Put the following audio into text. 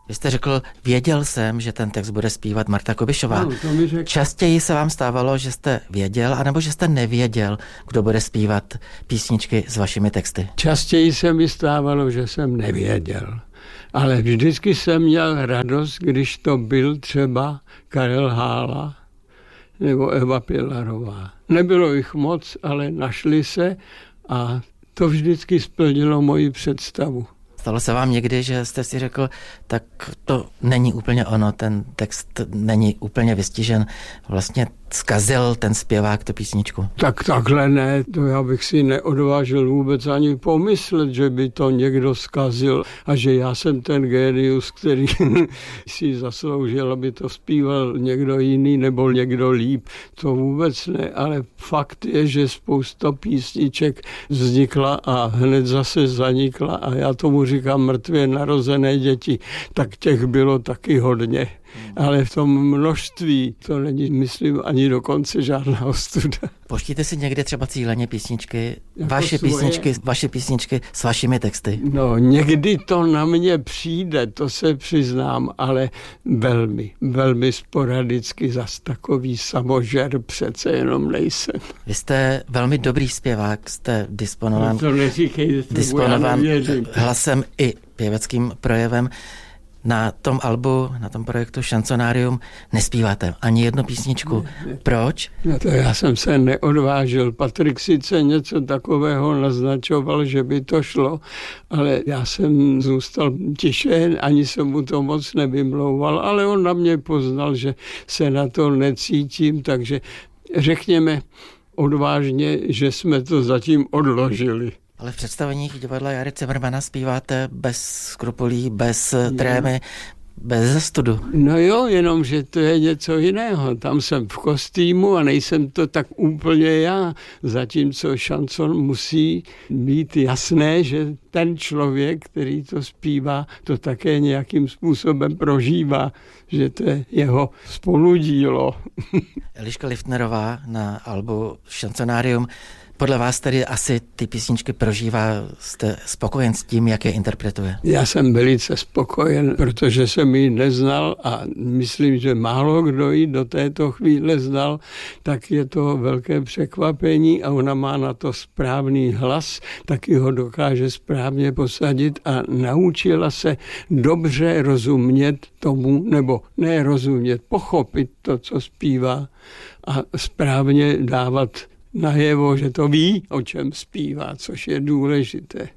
Vy jste řekl, věděl jsem, že ten text bude zpívat Marta Kubišová. No, to mi řekl. Častěji se vám stávalo, že jste věděl, anebo že jste nevěděl, kdo bude zpívat písničky s vašimi texty? Častěji se mi stávalo, že jsem nevěděl. Ale vždycky jsem měl radost, když to byl třeba Karel Hála nebo Eva Pilarová. Nebylo jich moc, ale našli se a to vždycky splnilo moji představu. Stalo se vám někdy, že jste si řekl, tak to není úplně ono, ten text není úplně vystižen, vlastně zkazil ten zpěvák tu písničku? Tak takhle ne, to já bych si neodvážil vůbec ani pomyslet, že by to někdo zkazil a že já jsem ten génius, který si zasloužil, aby to zpíval někdo jiný nebo někdo líp. To vůbec ne, ale fakt je, že spousta písniček vznikla a hned zase zanikla a já tomu říkám mrtvě narozené děti, tak těch bylo taky hodně. Ale v tom množství to není, myslím, ani dokonce žádná ostuda. Pouštíte si někdy třeba cíleně písničky, jako vaše písničky s vašimi texty? No, někdy to na mě přijde, to se přiznám, ale velmi sporadicky, zas takový samožer přece jenom nejsem. Vy jste velmi dobrý zpěvák, jste disponován hlasem i pěveckým projevem. Na tom albu, na tom projektu Šanconárium nespíváte ani jednu písničku. Ne. Proč? No to já jsem se neodvážil. Patrik sice něco takového naznačoval, že by to šlo, ale já jsem zůstal tiše, ani jsem mu to moc nevymlouval, ale on na mě poznal, že se na to necítím, takže řekněme odvážně, že jsme to zatím odložili. Ale v představeních divadla Jary Cimrmana zpíváte bez skrupulí, bez trémy, bez zastudu. No jo, jenomže to je něco jiného. Tam jsem v kostýmu a nejsem to tak úplně já. Zatímco šanson musí být jasné, že ten člověk, který to zpívá, to také nějakým způsobem prožívá, že to je jeho spoludílo. Eliška Liftnerová na albu Šanconárium. Podle vás tedy asi ty písničky prožívá, jste spokojen s tím, jak je interpretuje? Já jsem velice spokojen, protože jsem ji neznal a myslím, že málo kdo ji do této chvíle znal, tak je to velké překvapení a ona má na to správný hlas, taky ho dokáže správně posadit a naučila se dobře rozumět tomu, nebo ne rozumět, pochopit to, co zpívá a správně dávat najevo, že to ví, o čem zpívá, což je důležité.